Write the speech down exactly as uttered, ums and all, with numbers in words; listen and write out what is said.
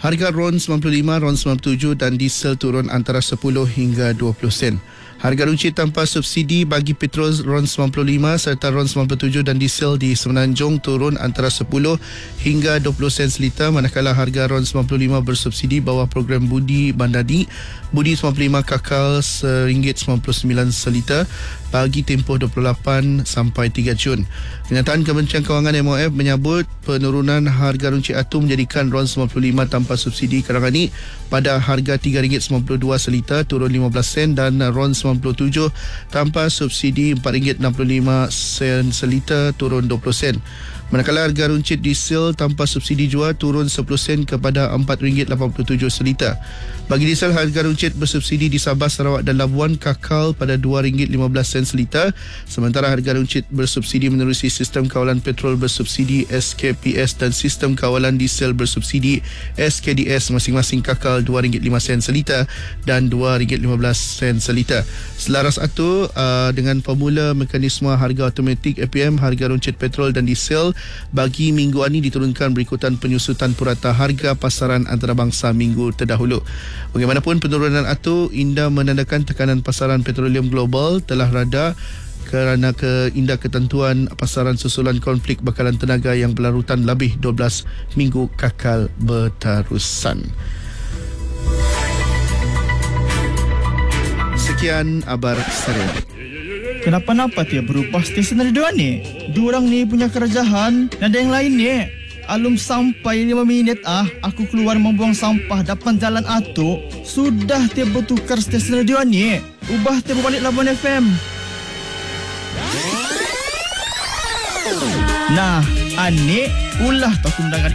Harga RON sembilan puluh lima, RON sembilan puluh tujuh dan diesel turun antara sepuluh hingga dua puluh sen. Harga runcit tanpa subsidi bagi petrol RON sembilan puluh lima serta RON sembilan puluh tujuh dan diesel di Semenanjung turun antara sepuluh hingga dua puluh sen seliter, manakala harga RON sembilan puluh lima bersubsidi bawah program Budi Bandari Budi sembilan puluh lima kakal satu ringgit sembilan puluh sembilan seliter bagi tempoh dua puluh lapan sampai tiga Jun. Kenyataan Kementerian Kewangan M O F menyebut penurunan harga runcit atu menjadikan RON sembilan puluh lima tanpa subsidi Kerangani pada harga tiga ringgit sembilan puluh dua seliter turun lima belas sen dan RON sembilan puluh tujuh tanpa subsidi empat ringgit enam puluh lima sen seliter turun dua puluh sen. Manakala harga runcit diesel tanpa subsidi jua turun sepuluh sen kepada empat ringgit lapan puluh tujuh seliter. Bagi diesel, harga runcit bersubsidi di Sabah, Sarawak dan Labuan kakal pada dua ringgit lima belas sen seliter, sementara harga runcit bersubsidi menerusi sistem kawalan petrol bersubsidi S K P S dan sistem kawalan diesel bersubsidi S K D S masing-masing kakal dua ringgit lima sen seliter dan dua ringgit lima belas sen seliter. Selaras itu, uh, dengan formula mekanisme harga automatik A P M, harga runcit petrol dan diesel bagi minggu ini diturunkan berikutan penyusutan purata harga pasaran antarabangsa minggu terdahulu. Bagaimanapun, penurunan itu indah menandakan tekanan pasaran petroleum global telah rada kerana keindah ketentuan pasaran susulan konflik bakalan tenaga yang berlarutan lebih dua belas minggu kakal berterusan. Sekian abar sering. Kenapa-napa dia berubah stesen radio ni? Diorang ni punya kerajaan, ada yang lain ni. Alum sampai lima minit ah, aku keluar membuang sampah depan jalan Atuk. Sudah dia bertukar stesen radio ni. Ubah dia berbalik Labuan F M. Nah, Anik, ulah tak kundangan